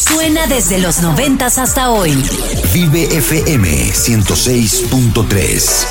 Suena desde los 90s hasta hoy. Vive FM 106.3.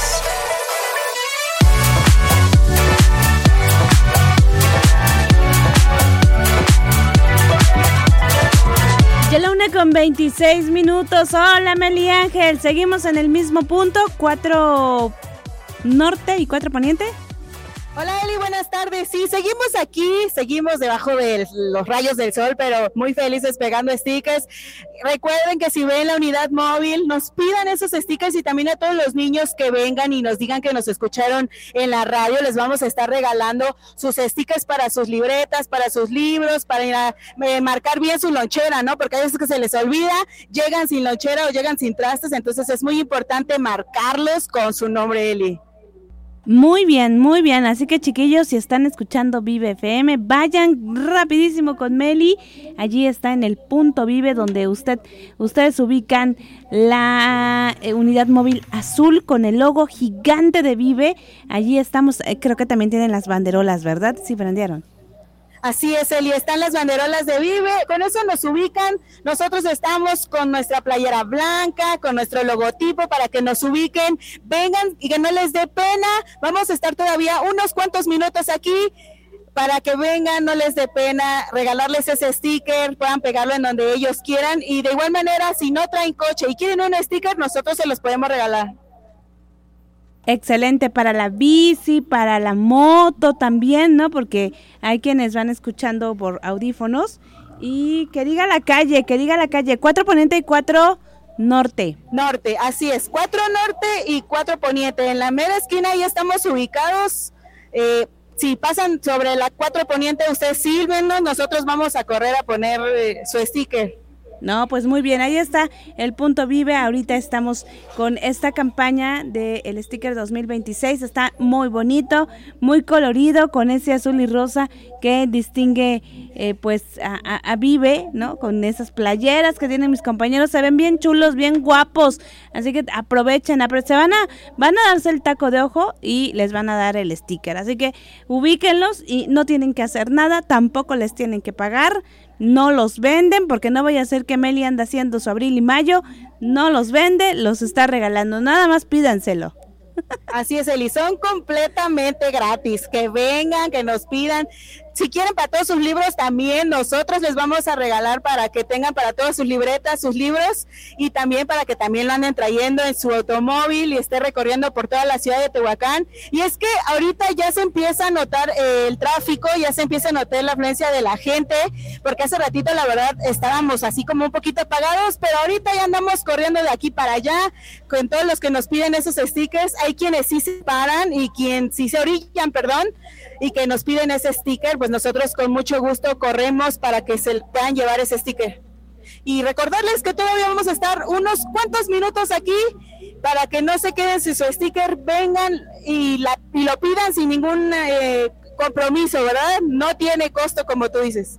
Ya la 1:26. Hola, Meli Ángel. Seguimos en el mismo punto. 4 norte y 4 poniente. Hola Eli, buenas tardes. Sí, seguimos aquí, seguimos debajo de los rayos del sol, pero muy felices pegando stickers. Recuerden que si ven la unidad móvil, nos pidan esos stickers y también a todos los niños que vengan y nos digan que nos escucharon en la radio, les vamos a estar regalando sus stickers para sus libretas, para sus libros, para ir a marcar bien su lonchera, ¿no? Porque a veces que se les olvida, llegan sin lonchera o llegan sin trastes, entonces es muy importante marcarlos con su nombre, Eli. Muy bien, muy bien. Así que chiquillos, si están escuchando Vive FM, vayan rapidísimo con Meli. Allí está en el punto Vive donde ustedes ubican la unidad móvil azul con el logo gigante de Vive. Allí estamos, creo que también tienen las banderolas, ¿verdad? Sí, prendieron. Así es, Eli, están las banderolas de Vive, con eso nos ubican, nosotros estamos con nuestra playera blanca, con nuestro logotipo para que nos ubiquen, vengan y que no les dé pena, vamos a estar todavía unos cuantos minutos aquí para que vengan, no les dé pena, regalarles ese sticker, puedan pegarlo en donde ellos quieran y de igual manera, si no traen coche y quieren un sticker, nosotros se los podemos regalar. Excelente para la bici, para la moto también, ¿no? Porque hay quienes van escuchando por audífonos. Y que diga la calle, 4 poniente y 4 norte. Norte, así es, 4 norte y 4 poniente. En la mera esquina ya estamos ubicados. Si pasan sobre la 4 poniente, ustedes sílvenos, nosotros vamos a correr a poner su sticker. No, pues muy bien, ahí está el punto Vive. Ahorita estamos con esta campaña del sticker 2026, está muy bonito, muy colorido, con ese azul y rosa que distingue pues a Vive, ¿no? Con esas playeras que tienen mis compañeros, se ven bien chulos, bien guapos, así que aprovechen, van a darse el taco de ojo y les van a dar el sticker, así que ubíquenlos y no tienen que hacer nada, tampoco les tienen que pagar. No los venden porque no vaya a ser que Meli anda haciendo su abril y mayo, no los vende, los está regalando, nada más pídanselo. Así es, Eli, son completamente gratis, que vengan, que nos pidan. Si quieren para todos sus libros también, nosotros les vamos a regalar para que tengan para todas sus libretas, sus libros, y también para que también lo anden trayendo en su automóvil y esté recorriendo por toda la ciudad de Tehuacán. Y es que ahorita ya se empieza a notar el tráfico, ya se empieza a notar la afluencia de la gente, porque hace ratito la verdad estábamos así como un poquito apagados, pero ahorita ya andamos corriendo de aquí para allá, con todos los que nos piden esos stickers. Hay quienes sí se paran y quienes sí se orillan, y que nos piden ese sticker, pues nosotros con mucho gusto corremos para que se puedan llevar ese sticker. Y recordarles que todavía vamos a estar unos cuantos minutos aquí para que no se queden sin su sticker, vengan y lo pidan sin ningún compromiso, ¿verdad? No tiene costo, como tú dices.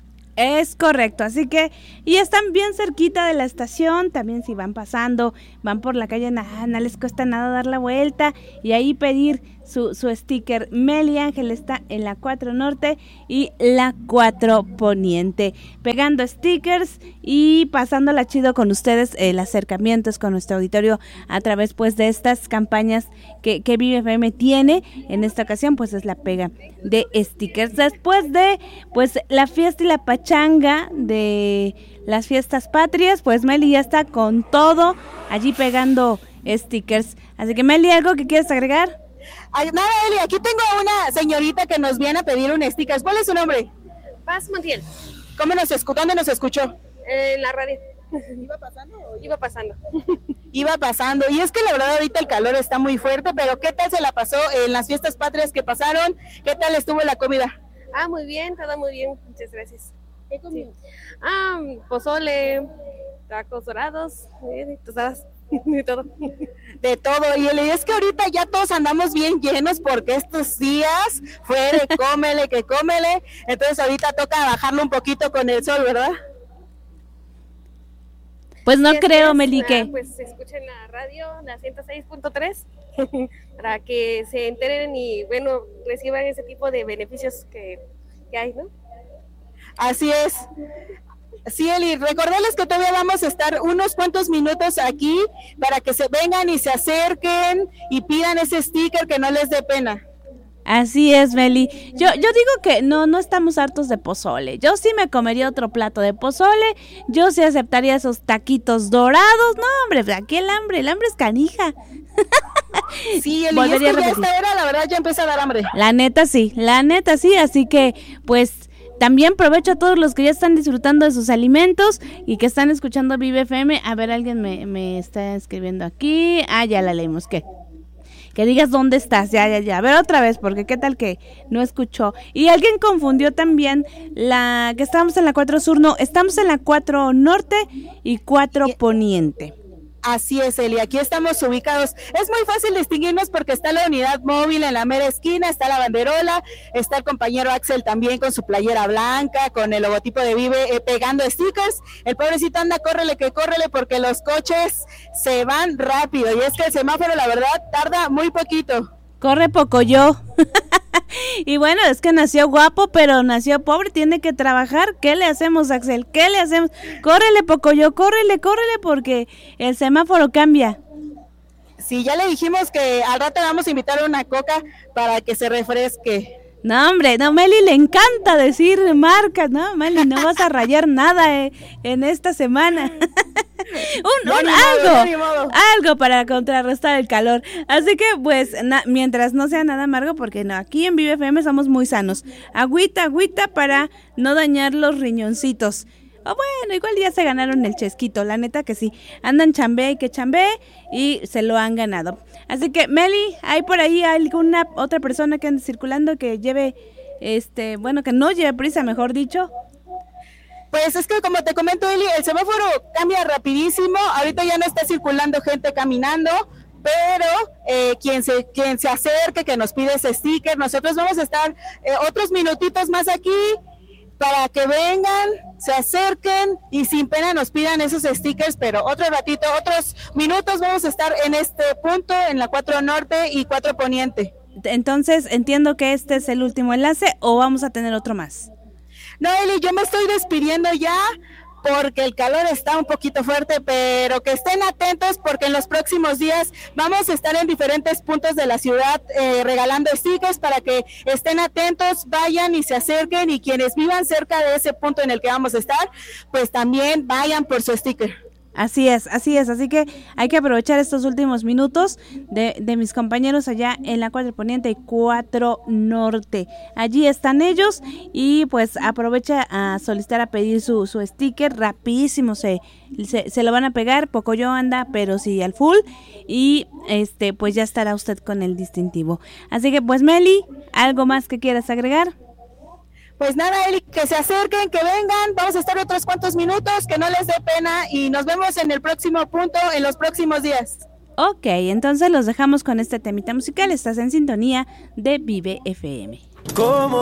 Es correcto, así que, y están bien cerquita de la estación, también si van pasando, van por la calle, no les cuesta nada dar la vuelta y ahí pedir su sticker. Meli Ángel está en la 4 norte y la 4 poniente, pegando stickers y pasándola chido con ustedes, el acercamiento es con nuestro auditorio a través pues de estas campañas que Vive FM tiene. En esta ocasión pues es la pega de stickers. Después de pues la fiesta y la pachanga de las fiestas patrias, pues Meli ya está con todo allí pegando stickers. Así que Meli, ¿algo que quieres agregar? Ay, nada, Eli, aquí tengo a una señorita que nos viene a pedir un sticker. ¿Cuál es su nombre? Paz Montiel. ¿Dónde nos escuchó? En la radio. ¿Iba pasando? Iba pasando. Iba pasando, y es que la verdad ahorita el calor está muy fuerte, pero ¿qué tal se la pasó en las fiestas patrias que pasaron? ¿Qué tal estuvo la comida? Muy bien, todo muy bien, muchas gracias. ¿Qué comió? Sí. Pozole, tacos dorados, tostadas, de todo. De todo, y es que ahorita ya todos andamos bien llenos porque estos días fue de cómele, entonces ahorita toca bajarlo un poquito con el sol, ¿verdad? Pues no creo, Meli, que... Pues escuchen la radio, la 106.3, para que se enteren y, bueno, reciban ese tipo de beneficios que hay, ¿no? Así es. Sí, Eli, recordarles que todavía vamos a estar unos cuantos minutos aquí para que se vengan y se acerquen y pidan ese sticker, que no les dé pena. Así es, Meli. Yo digo que no estamos hartos de pozole. Yo sí me comería otro plato de pozole. Yo sí aceptaría esos taquitos dorados. No, hombre, aquí el hambre es canija. Sí, Eli, es que ya esta hora, la verdad, ya empieza a dar hambre. La neta sí. Así que, pues, también aprovecho a todos los que ya están disfrutando de sus alimentos y que están escuchando Vive FM. A ver, alguien me está escribiendo aquí. Ya la leímos, ¿qué? Que digas dónde estás, ya. A ver otra vez, porque qué tal que no escuchó. Y alguien confundió también que estábamos en la 4 Sur, no, estamos en la 4 Norte y 4 Poniente. Así es, Eli, aquí estamos ubicados. Es muy fácil distinguirnos porque está la unidad móvil en la mera esquina, está la banderola, está el compañero Axel también con su playera blanca, con el logotipo de Vive, pegando stickers. El pobrecito anda, córrele porque los coches se van rápido y es que el semáforo, la verdad, tarda muy poquito. Corre poco yo. Y bueno, es que nació guapo, pero nació pobre, tiene que trabajar. ¿Qué le hacemos, Axel? ¿Qué le hacemos? Córrele poco yo, córrele, porque el semáforo cambia. Sí, ya le dijimos que al rato vamos a invitar a una coca para que se refresque. No, hombre, no, Meli le encanta decir marcas, no, Meli, no vas a rayar nada en esta semana. Algo para contrarrestar el calor. Así que, pues, mientras no sea nada amargo, porque no, aquí en Vive FM somos muy sanos. Agüita para no dañar los riñoncitos. Bueno, igual ya se ganaron el chesquito, la neta que sí. Andan chambé y se lo han ganado. Así que, Meli, ¿hay por ahí alguna otra persona que ande circulando que lleve, que no lleve prisa, mejor dicho? Pues es que como te comento, Eli, el semáforo cambia rapidísimo. Ahorita ya no está circulando gente caminando, pero quien se acerque, que nos pide ese sticker, nosotros vamos a estar otros minutitos más aquí para que vengan, se acerquen y sin pena nos pidan esos stickers, pero otro ratito, otros minutos vamos a estar en este punto, en la 4 Norte y 4 Poniente. Entonces, entiendo que este es el último enlace, ¿o vamos a tener otro más? No, Eli, yo me estoy despidiendo ya porque el calor está un poquito fuerte, pero que estén atentos porque en los próximos días vamos a estar en diferentes puntos de la ciudad regalando stickers para que estén atentos, vayan y se acerquen, y quienes vivan cerca de ese punto en el que vamos a estar, pues también vayan por su sticker. Así es, así que hay que aprovechar estos últimos minutos de mis compañeros allá en la 4 Poniente y 4 Norte. Allí están ellos y pues aprovecha a solicitar, a pedir su sticker, rapidísimo se lo van a pegar, Pocoyo anda, pero sí al full, y pues ya estará usted con el distintivo. Así que pues, Meli, ¿algo más que quieras agregar? Pues nada, Eli, que se acerquen, que vengan, vamos a estar otros cuantos minutos, que no les dé pena, y nos vemos en el próximo punto, en los próximos días. Ok, entonces los dejamos con este temita musical. Estás en sintonía de Vive FM.